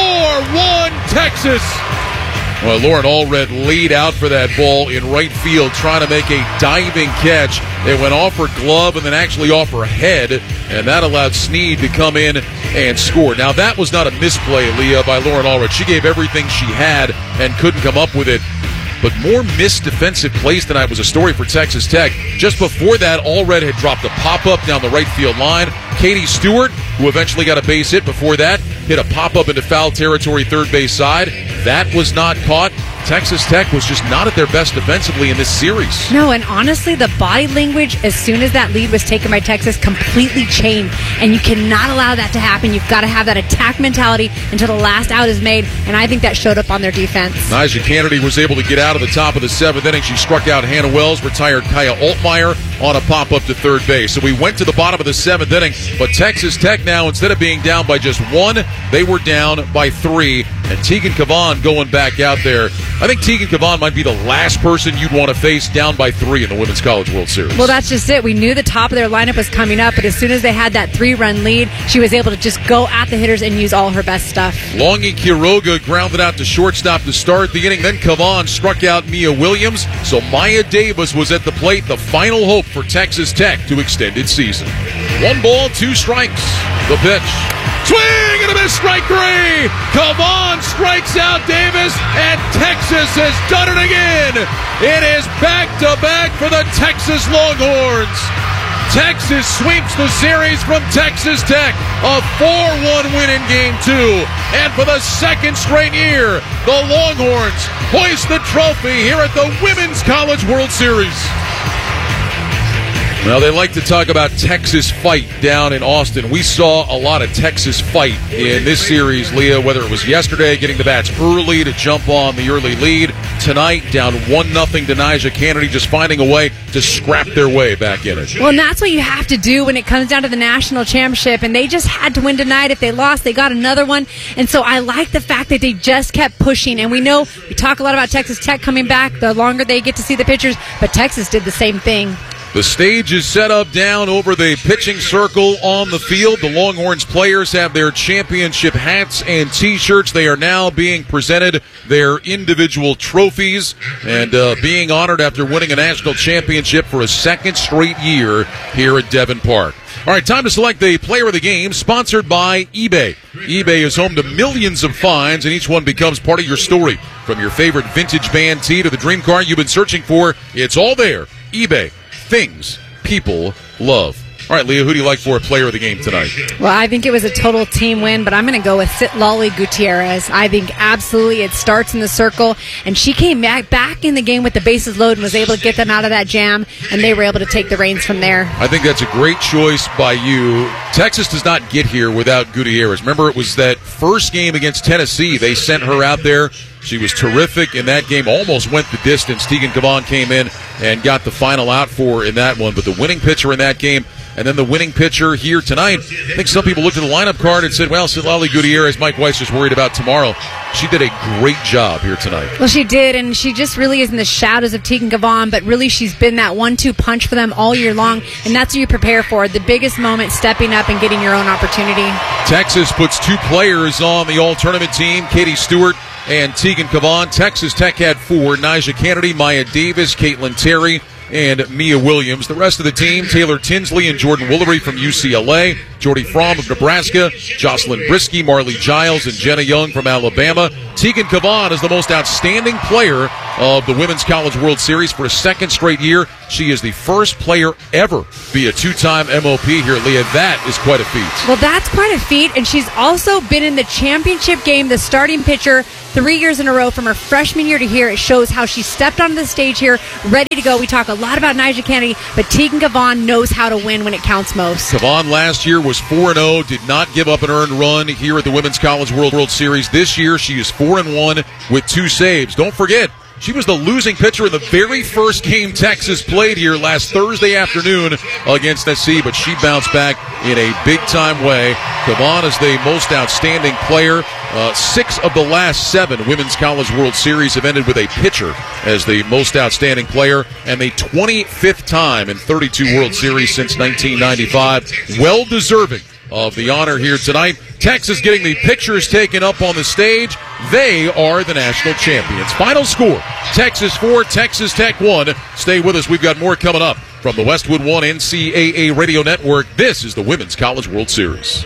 4-1 Texas. Well, Lauren Allred laid out for that ball in right field, trying to make a diving catch. It went off her glove and then actually off her head, and that allowed Sneed to come in and score. Now, that was not a misplay, Leah, by Lauren Allred. She gave everything she had and couldn't come up with it. But more missed defensive plays tonight was a story for Texas Tech. Just before that, Allred had dropped a pop-up down the right field line. Katie Stewart, who eventually got a base hit before that, hit a pop-up into foul territory third base side. That was not caught. Texas Tech was just not at their best defensively in this series.
No, and honestly, the body language, as soon as that lead was taken by Texas, completely changed. And you cannot allow that to happen. You've got to have that attack mentality until the last out is made, and I think that showed up on their defense.
Nyjah Kennedy was able to get out of the top of the 7th inning. She struck out Hannah Wells, retired Kaya Altmaier on a pop-up to third base. So we went to the bottom of the 7th inning, but Texas Tech now, instead of being down by just 1, they were down by 3, and Tegan Cavan going back out there. I think Tegan Cavan might be the last person you'd want to face down by 3 in the Women's College World Series.
Well, that's just it. We knew the top of their lineup was coming up, but as soon as they had that 3-run lead, she was able to just go at the hitters and use all her best stuff.
Longy Quiroga grounded out to shortstop to start the inning. Then Cavan struck out Mia Williams. So Maya Davis was at the plate, the final hope for Texas Tech to extend its season. 1 ball, 2 strikes. The pitch. Swing and a miss, strike 3. Cavan strikes out Davis, and Texas has done it again. It is back-to-back for the Texas Longhorns. Texas sweeps the series from Texas Tech, a 4-1 win in Game 2. And for the second straight year, the Longhorns hoist the trophy here at the Women's College World Series. Well, they like to talk about Texas fight down in Austin. We saw a lot of Texas fight in this series, Leah, whether it was yesterday, getting the bats early to jump on the early lead. Tonight, down 1-0 to Nyjah Kennedy, just finding a way to scrap their way back in it.
Well, and that's what you have to do when it comes down to the national championship, and they just had to win tonight. If they lost, they got another one. And so I like the fact that they just kept pushing. And we know, we talk a lot about Texas Tech coming back the longer they get to see the pitchers, but Texas did the same thing.
The stage is set up down over the pitching circle on the field. The Longhorns players have their championship hats and T-shirts. They are now being presented their individual trophies and being honored after winning a national championship for a second straight year here at Devon Park. All right, time to select the player of the game, sponsored by eBay. eBay is home to millions of finds, and each one becomes part of your story. From your favorite vintage band tee to the dream car you've been searching for, it's all there. eBay. Things people love. All right, Leah, who do you like for a player of the game tonight?
Well, I think it was a total team win, but I'm going to go with Citlali Gutierrez. I think absolutely it starts in the circle, and she came back in the game with the bases loaded and was able to get them out of that jam, and they were able to take the reins from there.
I think that's a great choice by you. Texas does not get here without Gutierrez. Remember, it was that first game against Tennessee. They sent her out there. She was terrific in that game, almost went the distance. Tegan Cavan came in and got the final out for her in that one, but the winning pitcher in that game, And then the winning pitcher here tonight. I think some people looked at the lineup card and said, well, Citlali Gutierrez, Mike Weiss is worried about tomorrow. She did a great job here tonight.
Well, she did, and she just really is in the shadows of Tegan Gavon, but really she's been that 1-2 punch for them all year long, and that's what you prepare for. The biggest moment, stepping up and getting your own opportunity.
Texas puts 2 players on the all-tournament team, Katie Stewart and Tegan Gavon. Texas Tech had 4, Nyjah Kennedy, Maya Davis, Caitlin Terry, and Mia Williams. The rest of the team, Taylor Tinsley and Jordan Woolery from UCLA, Jordy Fromm of Nebraska, Jocelyn Brisky, Marley Giles, and Jenna Young from Alabama. Tegan Gavon is the most outstanding player of the Women's College World Series for a second straight year. She is the first player ever to be a 2-time MOP here, Leah. That is quite a feat.
Well, that's quite a feat, and she's also been in the championship game, the starting pitcher, 3 years in a row from her freshman year to here. It shows how she stepped onto the stage here, ready to go. We talk a lot about Nyjah Kennedy, but Tegan Gavon knows how to win when it counts most.
Gavon last year was 4-0, did not give up an earned run here at the Women's College World Series. This year, she is 4-1 with 2 saves. Don't forget, she was the losing pitcher in the very first game Texas played here last Thursday afternoon against SC, but she bounced back in a big-time way. Gavon is the most outstanding player. 6 of the last 7 Women's College World Series have ended with a pitcher as the most outstanding player, and the 25th time in 32 World Series since 1995. Well-deserving of the honor here tonight. Texas getting the pictures taken up on the stage. They are the national champions. Final score, Texas 4, Texas Tech 1. Stay with us. We've got more coming up from the Westwood One NCAA Radio Network. This is the Women's College World Series.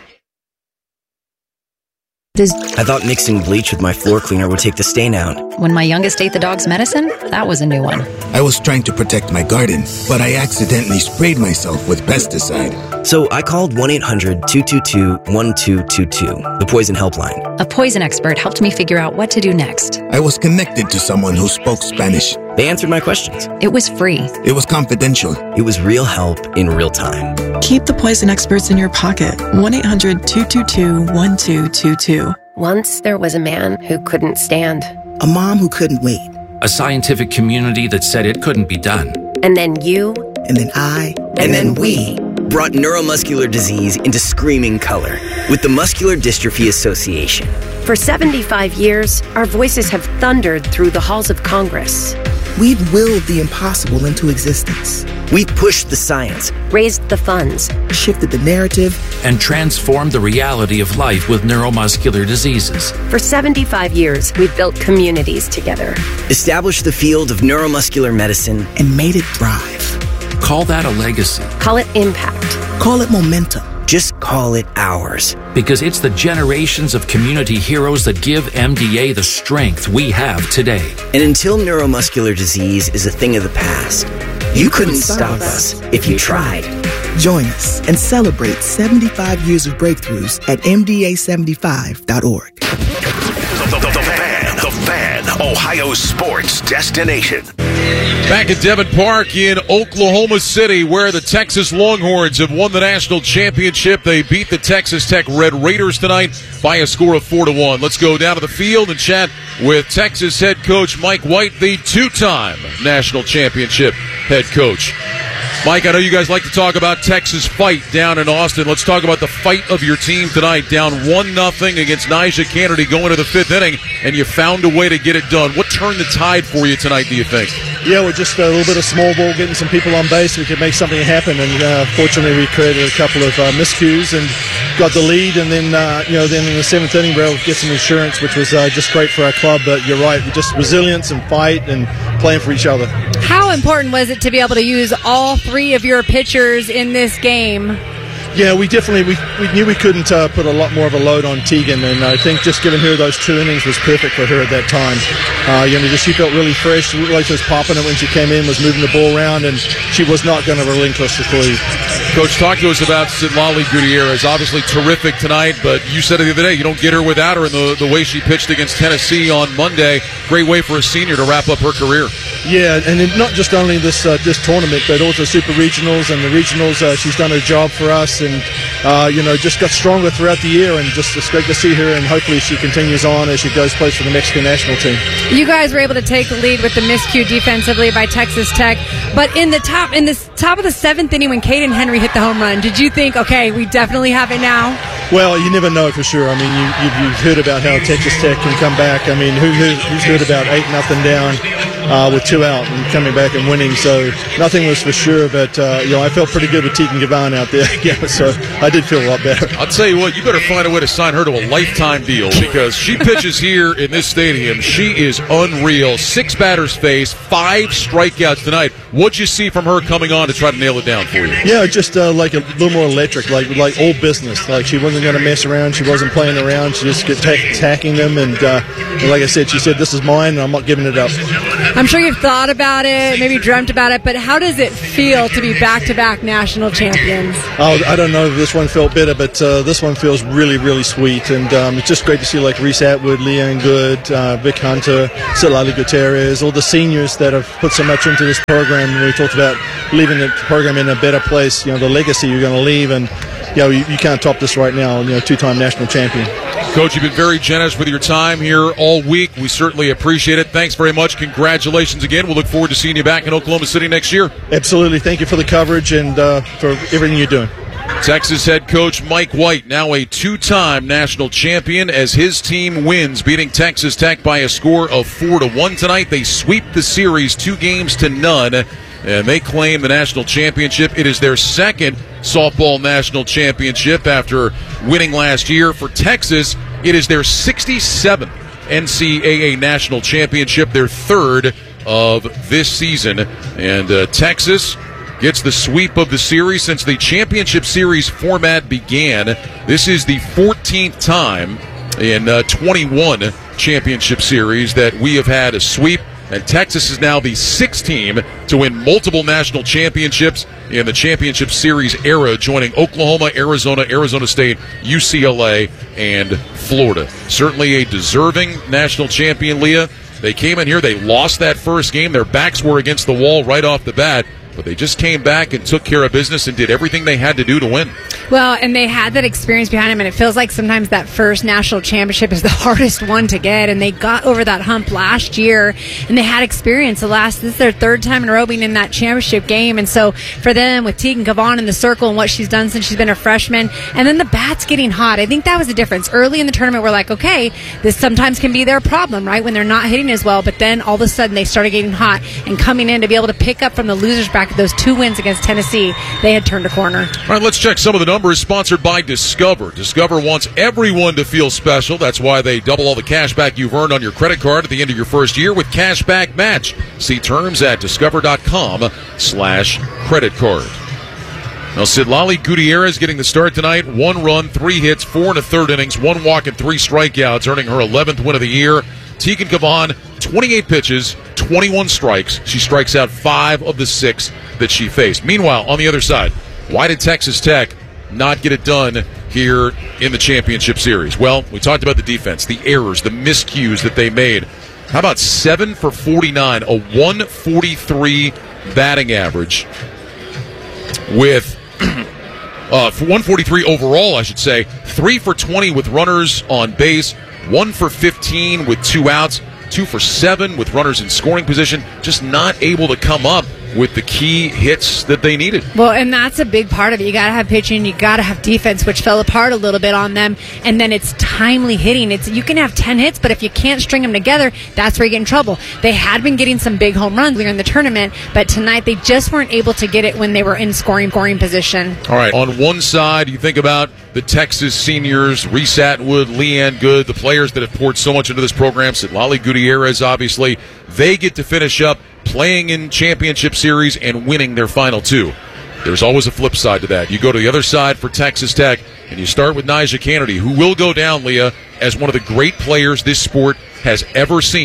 I thought mixing bleach with my floor cleaner would take the stain out.
When my youngest ate the dog's medicine, that was a new one.
I was trying to protect my garden, but I accidentally sprayed myself with pesticide.
So I called 1-800-222-1222, the poison helpline.
A poison expert helped me figure out what to do next.
I was connected to someone who spoke Spanish.
They answered my questions.
It was free.
It was confidential.
It was real help in real time.
Keep the poison experts in your pocket. 1-800-222-1222.
Once there was a man who couldn't stand.
A mom who couldn't wait.
A scientific community that said it couldn't be done.
And then you.
And then I.
And then we brought neuromuscular disease into screaming color with the Muscular Dystrophy Association.
For 75 years, our voices have thundered through the halls of Congress.
We've willed the impossible into existence.
We've pushed the science,
raised the funds,
shifted the narrative,
and transformed the reality of life with neuromuscular diseases.
For 75 years, we've built communities together,
established the field of neuromuscular medicine,
and made it thrive.
Call that a legacy.
Call it impact.
Call it momentum.
Just call it ours.
Because it's the generations of community heroes that give MDA the strength we have today.
And until neuromuscular disease is a thing of the past, you couldn't stop us if you tried.
Join us and celebrate 75 years of breakthroughs at MDA75.org.
The Fan, Ohio sports destination.
Back at Devon Park in Oklahoma City, where the Texas Longhorns have won the national championship. They beat the Texas Tech Red Raiders tonight by a score of 4-1. Let's go down to the field and chat with Texas head coach Mike White, the 2-time national championship head coach. Mike, I know you guys like to talk about Texas' fight down in Austin. Let's talk about the fight of your team tonight, down 1-0 against Nyjah Kennedy going to the 5th inning, and you found a way to get it done. What turned the tide for you tonight, do you think?
Yeah, with just a little bit of small ball, getting some people on base, we could make something happen, and fortunately we created a couple of miscues and got the lead, and then then in the 7th inning we were able to get some insurance, which was just great for our club. But you're right, just resilience and fight and playing for each other.
How important was it to be able to use all 3 of your pitchers in this game?
Yeah, we definitely we knew we couldn't put a lot more of a load on Tegan, and I think just giving her those 2 innings was perfect for her at that time. She felt really fresh, like she was popping it when she came in, was moving the ball around, and she was not going to relinquish the lead.
Coach, talk to us about Citlali Gutierrez. Obviously terrific tonight, but you said it the other day, you don't get her without her in the way she pitched against Tennessee on Monday. Great way for a senior to wrap up her career.
Yeah, and not just only this tournament, but also Super Regionals and the Regionals. She's done her job for us, and just got stronger throughout the year, and just it's great to see her, and hopefully she continues on as she goes plays for the Mexican national team.
You guys were able to take the lead with the miscue defensively by Texas Tech, but in the top of the 7th inning when Caden Henry hit the home run, did you think, okay, we definitely have it now?
Well, you never know for sure. I mean, you've heard about how Texas Tech can come back. I mean, who's heard about 8-0 down with 2 out and coming back and winning? So nothing was for sure, but I felt pretty good with Tegan Gavan out there. So I did feel a lot better.
I'll tell you what, you better find a way to sign her to a lifetime deal, because she pitches here in this stadium. She is unreal. 6 batters faced, 5 strikeouts tonight. What'd you see from her coming on to try to nail it down for you?
Yeah, just like a little more electric, like all business. Like she wasn't going to mess around. She wasn't playing around. She just kept attacking them. And like I said, she said, "This is mine, and I'm not giving it up."
I'm sure you've thought about it, maybe dreamt about it, but how does it feel to be back-to-back national champions?
Oh, I don't know if this one felt better, but this one feels really, really sweet. And it's just great to see like Reese Atwood, Leanne Good, Vic Hunter, Citlali Gutierrez, all the seniors that have put so much into this program. We talked about leaving the program in a better place, the legacy you're going to leave, and you can't top this right now, 2-time national champion.
Coach, you've been very generous with your time here all week. We certainly appreciate it. Thanks very much. Congratulations again. We'll look forward to seeing you back in Oklahoma City next year.
Absolutely. Thank you for the coverage and for everything you're doing.
Texas head coach Mike White, now a 2-time national champion, as his team wins, beating Texas Tech by a score of 4-1 tonight. They sweep the series 2-0, and they claim the national championship. It is their second softball national championship after winning last year. For Texas, it is their 67th NCAA national championship, their third of this season. And Texas gets the sweep of the series since the championship series format began. This is the 14th time in 21 championship series that we have had a sweep. And Texas is now the 6th team to win multiple national championships in the championship series era, joining Oklahoma, Arizona, Arizona State, UCLA, and Florida. Certainly a deserving national champion, Leah. They came in here, they lost that first game. Their backs were against the wall right off the bat, but they just came back and took care of business and did everything they had to do to win.
Well, and they had that experience behind them, and it feels like sometimes that first national championship is the hardest one to get, and they got over that hump last year, and they had experience. This is their 3rd time in a row being in that championship game, and so for them, with Tegan Gavan in the circle and what she's done since she's been a freshman, and then the bats getting hot, I think that was the difference. Early in the tournament, we're like, okay, this sometimes can be their problem, right, when they're not hitting as well, but then all of a sudden they started getting hot and coming in to be able to pick up from the loser's bracket. Those 2 wins against Tennessee, they had turned a corner.
All right, let's check some of the numbers. Sponsored by Discover. Discover wants everyone to feel special. That's why they double all the cash back you've earned on your credit card at the end of your first year with Cashback Match. See terms at discover.com/credit card. Now, Citlali Gutierrez getting the start tonight. 1 run, 3 hits, 4 1/3 innings, 1 walk and 3 strikeouts, earning her 11th win of the year. Tegan Gavan, 28 pitches, 21 strikes. She strikes out 5 of the 6 that she faced. Meanwhile, on the other side, why did Texas Tech not get it done here in the championship series? Well, we talked about the defense, the errors, the miscues that they made. How about 7 for 49, a 143 batting average with 143 overall, I should say. 3 for 20 with runners on base, 1 for 15 with 2 outs, 2 for 7 with runners in scoring position. Just not able to come up with the key hits that they needed.
Well, and that's a big part of it. You got to have pitching, you got to have defense, which fell apart a little bit on them, and then it's timely hitting. You can have 10 hits, but if you can't string them together, that's where you get in trouble. They had been getting some big home runs during the tournament, but tonight they just weren't able to get it when they were in scoring position.
All right, on one side, you think about the Texas seniors, Reese Atwood, Leanne Good, the players that have poured so much into this program, Citlali Gutierrez, obviously. They get to finish up playing in championship series and winning their final 2. There's always a flip side to that. You go to the other side for Texas Tech, and you start with Nyjah Kennedy, who will go down, Leah, as one of the great players this sport has ever seen.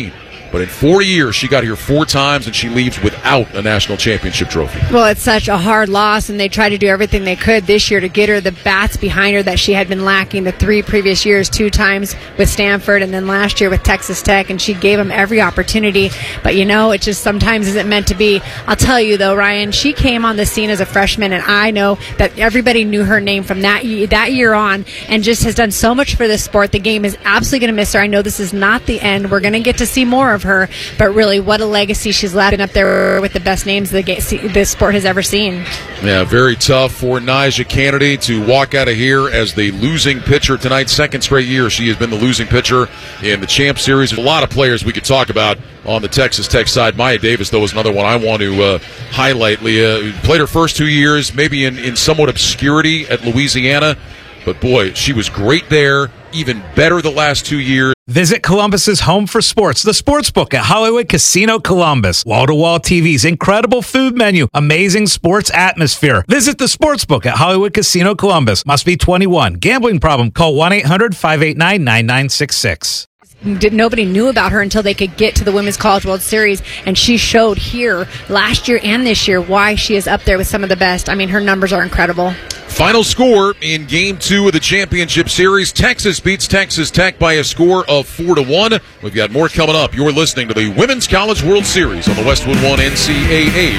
But in 40 years, she got here 4 times, and she leaves without a national championship trophy.
Well, it's such a hard loss, and they tried to do everything they could this year to get her the bats behind her that she had been lacking the 3 previous years, 2 times with Stanford and then last year with Texas Tech, and she gave them every opportunity. But, it just sometimes isn't meant to be. I'll tell you, though, Ryan, she came on the scene as a freshman, and I know that everybody knew her name from that year on and just has done so much for this sport. The game is absolutely going to miss her. I know this is not the end. We're going to get to see more of her, but really, what a legacy she's left up there with the best names the sport has ever seen.
Yeah, very tough for Nyjah Kennedy to walk out of here as the losing pitcher tonight. 2nd straight year she has been the losing pitcher in the Champ Series. There's a lot of players we could talk about on the Texas Tech side. Maya Davis, though, is another one I want to highlight. Leah played her first 2 years maybe in somewhat obscurity at Louisiana, but boy, she was great there, even better the last 2 years.
Visit Columbus's home for sports, the Sportsbook at Hollywood Casino Columbus. Wall-to-wall TVs, incredible food menu, amazing sports atmosphere. Visit the Sportsbook at Hollywood Casino Columbus. Must be 21. Gambling problem? Call 1-800-589-9966.
Nobody knew about her until they could get to the Women's College World Series, and she showed here last year and this year why she is up there with some of the best. I mean, her numbers are incredible.
Final score in Game 2 of the Championship Series. Texas beats Texas Tech by a score of 4-1. We've got more coming up. You're listening to the Women's College World Series on the Westwood One NCAA